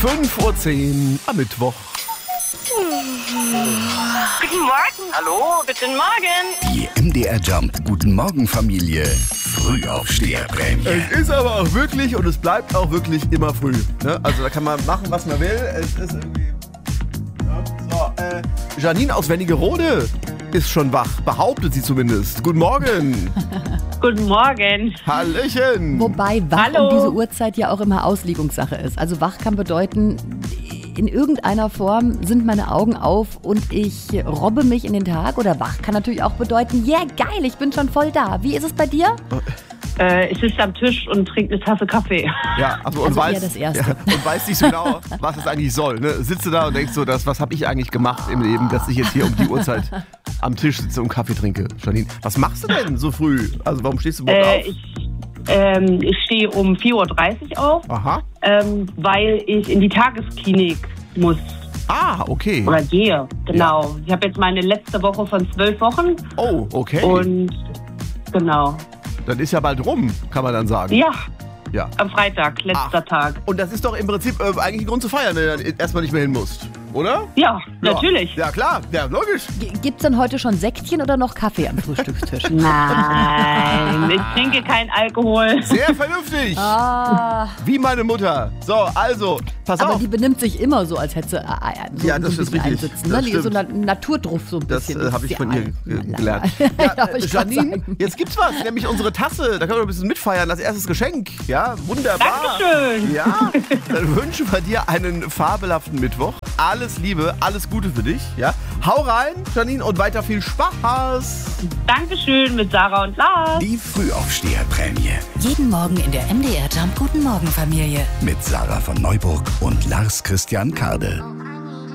5:10 Uhr am Mittwoch. Guten Morgen. Hallo, guten Morgen. Die MDR Jump Guten Morgen Familie Frühaufsteherprämie. Es ist aber auch wirklich und es bleibt auch wirklich immer früh. Ne? Also da kann man machen, was man will. Es ist irgendwie... Ja. So, Janine aus Wernigerode ist schon wach, behauptet sie zumindest. Guten Morgen. Guten Morgen. Hallöchen. Wobei wach Hallo. um diese Uhrzeit ja auch immer Auslegungssache ist. Also wach kann bedeuten, in irgendeiner Form sind meine Augen auf und ich robbe mich in den Tag. Oder wach kann natürlich auch bedeuten, yeah, geil, ich bin schon voll da. Wie ist es bei dir? Ich sitze am Tisch und trinke eine Tasse Kaffee. Ja, also und Also weiß, eher das Erste. ja, und weiß nicht so genau, was es eigentlich soll. Ne? Sitzt du da und denkst so, was habe ich eigentlich gemacht im Leben, dass ich jetzt hier um die Uhrzeit am Tisch sitze und Kaffee trinke. Janine, was machst du denn so früh? Also warum stehst du überhaupt auf? Ich stehe um 4:30 Uhr auf, Aha. weil ich in die Tagesklinik muss Ah, okay. oder gehe. Genau. Ich habe jetzt meine letzte Woche von 12 Wochen Oh, okay. und genau. Dann ist ja bald rum, kann man dann sagen. Ja, Ja. am Freitag, letzter Tag. Und das ist doch im Prinzip eigentlich ein Grund zu feiern, wenn du dann erstmal nicht mehr hin musst, oder? Ja, natürlich. Ja, klar. Ja, logisch. Gibt's denn heute schon Säckchen oder noch Kaffee am Frühstückstisch? Nein, ich trinke keinen Alkohol. Sehr vernünftig. Wie meine Mutter. So, also, pass Aber auf. die benimmt sich immer so, als hätte sie so, Ja, so das ein ist bisschen richtig. einsitzen. Das Ne? Die ist so stimmt. ein Naturdruff so ein Das bisschen. habe ich von ihr gelernt. Ja, Ja, ich kann Janine, sagen. jetzt gibt's was, nämlich unsere Tasse. Da können wir ein bisschen mitfeiern. Das erstes Geschenk. Ja, wunderbar. Dankeschön. Ja, dann wünschen wir dir einen fabelhaften Mittwoch. Alles Liebe, alles Gute für dich. Ja, hau rein, Janine, und weiter viel Spaß. Dankeschön mit Sarah und Lars. Die Frühaufsteherprämie Jeden Morgen in der MDR Jump Guten Morgen Familie. mit Sarah von Neuburg und Lars Christian Kade.